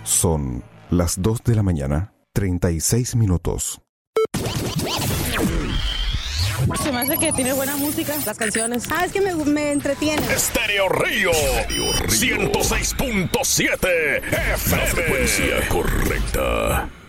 Son las 2 de la mañana, 36 minutos. Se me hace que tiene buena música, las canciones. Es que me entretiene. Estéreo Río 106.7 FM. La frecuencia correcta.